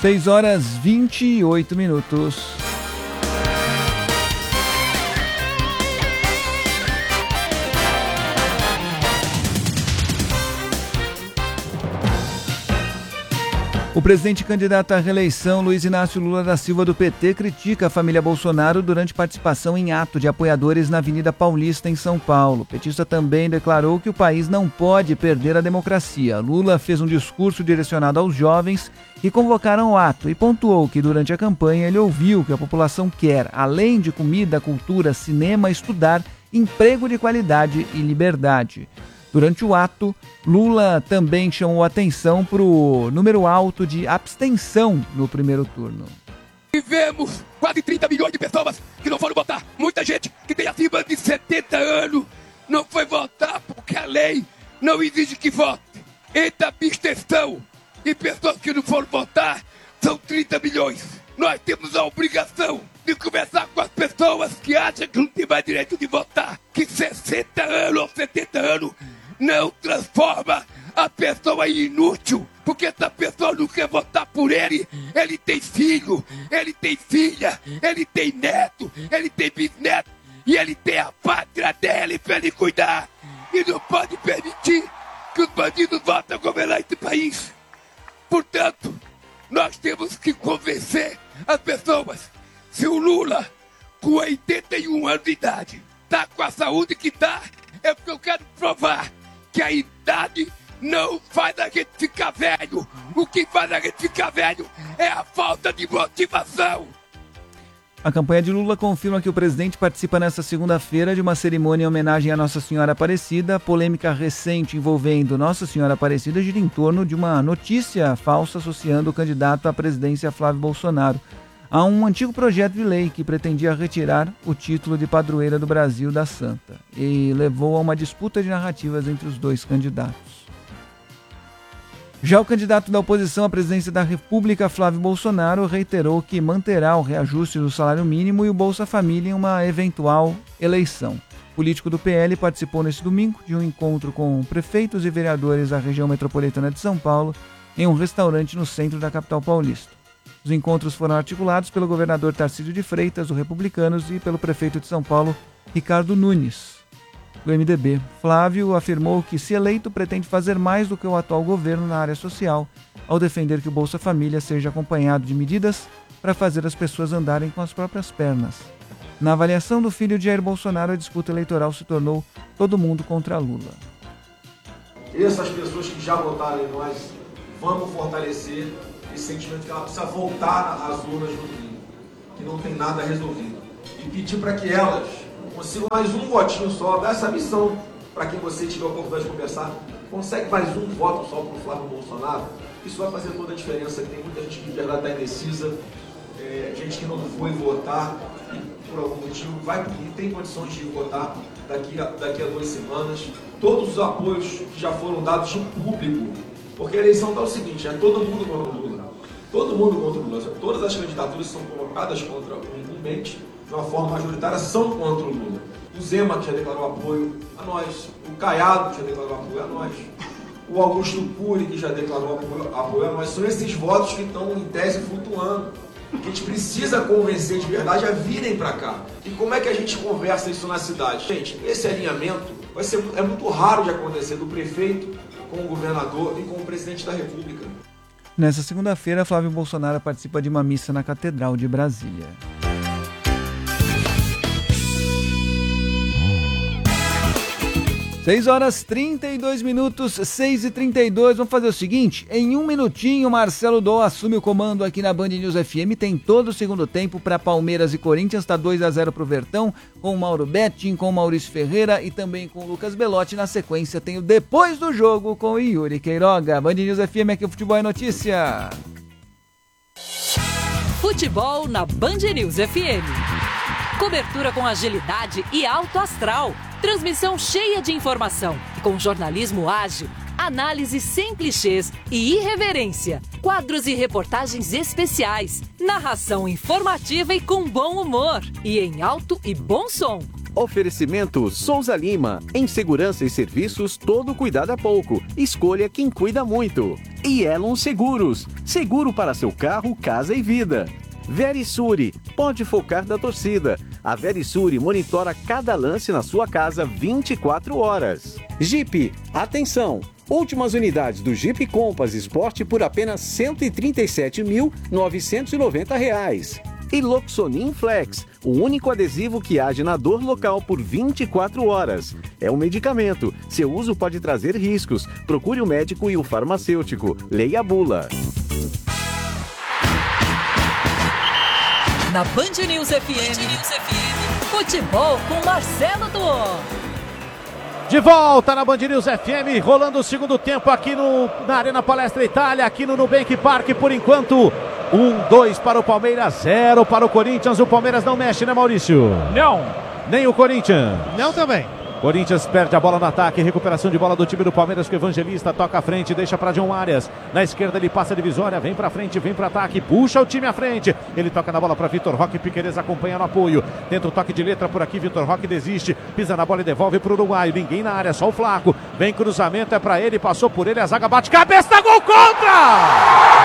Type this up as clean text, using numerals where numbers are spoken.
6h28. O presidente candidato à reeleição, Luiz Inácio Lula da Silva, do PT, critica a família Bolsonaro durante participação em ato de apoiadores na Avenida Paulista, em São Paulo. O petista também declarou que o país não pode perder a democracia. Lula fez um discurso direcionado aos jovens que convocaram o ato e pontuou que durante a campanha ele ouviu que a população quer, além de comida, cultura, cinema, estudar, emprego de qualidade e liberdade. Durante o ato, Lula também chamou atenção para o número alto de abstenção no primeiro turno. Tivemos quase 30 milhões de pessoas que não foram votar. Muita gente que tem acima de 70 anos não foi votar porque a lei não exige que vote. Entre abstenção e pessoas que não foram votar, são 30 milhões. Nós temos a obrigação de conversar com as pessoas que acham que não tem mais direito de votar. Que 60 anos ou 70 anos não transforma a pessoa em inútil, porque essa pessoa não quer votar por ele. Ele tem filho, ele tem filha, ele tem neto, ele tem bisneto, e ele tem a pátria dele para ele cuidar. E não pode permitir que os bandidos voltem a governar esse país. Portanto, nós temos que convencer as pessoas. Se o Lula, com 81 anos de idade, está com a saúde que está, é porque eu quero provar que a idade não faz a gente ficar velho. O que faz a gente ficar velho é a falta de motivação. A campanha de Lula confirma que o presidente participa nesta segunda-feira de uma cerimônia em homenagem a Nossa Senhora Aparecida. A polêmica recente envolvendo Nossa Senhora Aparecida gira em torno de uma notícia falsa associando o candidato à presidência Flávio Bolsonaro a um antigo projeto de lei que pretendia retirar o título de padroeira do Brasil da Santa e levou a uma disputa de narrativas entre os dois candidatos. Já o candidato da oposição à presidência da República, Flávio Bolsonaro, reiterou que manterá o reajuste do salário mínimo e o Bolsa Família em uma eventual eleição. O político do PL participou neste domingo de um encontro com prefeitos e vereadores da região metropolitana de São Paulo em um restaurante no centro da capital paulista. Os encontros foram articulados pelo governador Tarcísio de Freitas, do Republicanos, e pelo prefeito de São Paulo, Ricardo Nunes, do MDB. Flávio afirmou que, se eleito, pretende fazer mais do que o atual governo na área social, ao defender que o Bolsa Família seja acompanhado de medidas para fazer as pessoas andarem com as próprias pernas. Na avaliação do filho de Jair Bolsonaro, a disputa eleitoral se tornou todo mundo contra Lula. Essas pessoas que já votaram em nós, vamos fortalecer esse sentimento que ela precisa voltar às urnas no domingo, que não tem nada resolvido. E pedir para que elas consigam mais um votinho só, dar essa missão para quem você tiver a oportunidade de conversar, consegue mais um voto só para o Flávio Bolsonaro, isso vai fazer toda a diferença. Tem muita gente que de verdade está indecisa, gente que não foi votar e por algum motivo vai e tem condições de votar daqui a 2 semanas. Todos os apoios que já foram dados de público, porque a eleição está o seguinte, é todo mundo contra o Lula. Todo mundo contra o Lula. Todas as candidaturas são colocadas contra comumente, de uma forma majoritária, são contra o Lula. O Zema, que já declarou apoio a nós. O Caiado, que já declarou apoio a nós. O Augusto Cury, que já declarou apoio a nós. São esses votos que estão, em tese, flutuando. Que a gente precisa convencer de verdade a virem para cá. E como é que a gente conversa isso na cidade? Gente, esse alinhamento é muito raro de acontecer do prefeito com o governador e com o presidente da República. Nessa segunda-feira, Flávio Bolsonaro participa de uma missa na Catedral de Brasília. 6h32, 6h32. Vamos fazer o seguinte, em um minutinho, Marcelo Dó assume o comando aqui na Band News FM. Tem todo o segundo tempo para Palmeiras e Corinthians, está 2-0 para o Vertão, com o Mauro Betting, com o Maurício Ferreira e também com o Lucas Belotti. Na sequência tem o Depois do Jogo com o Yuri Queiroga. Band News FM, aqui o Futebol é Notícia. Futebol na Band News FM. Cobertura com agilidade e alto astral. Transmissão cheia de informação e com jornalismo ágil. Análise sem clichês e irreverência. Quadros e reportagens especiais. Narração informativa e com bom humor. E em alto e bom som. Oferecimento Souza Lima. Em segurança e serviços, todo cuidado é pouco. Escolha quem cuida muito. E Elon Seguros, seguro para seu carro, casa e vida. Verisure, pode focar da torcida. A Verisure monitora cada lance na sua casa 24 horas. Jeep, atenção! Últimas unidades do Jeep Compass Sport por apenas R$ 137.990. E Loxonin Flex, o único adesivo que age na dor local por 24 horas. É um medicamento. Seu uso pode trazer riscos. Procure o médico e o farmacêutico. Leia a bula. Na Band News FM, futebol com Marcelo Duó. De volta na Band News FM, rolando o segundo tempo aqui na Arena Palestra Itália, aqui no Nubank Park, por enquanto 1-2 para o Palmeiras, 0 para o Corinthians. O Palmeiras não mexe, né, Maurício? Não. Nem o Corinthians. Não também. Corinthians perde a bola no ataque, recuperação de bola do time do Palmeiras, que o Evangelista toca à frente, deixa para John Arias. Na esquerda ele passa a divisória, vem para frente, vem para ataque, puxa o time à frente. Ele toca na bola para Vitor Roque, Piquerez acompanha no apoio. Tenta o toque de letra por aqui, Vitor Roque desiste, pisa na bola e devolve para o Uruguai. Ninguém na área, só o Flaco. Vem cruzamento, é para ele, passou por ele, a zaga bate, cabeça, gol contra!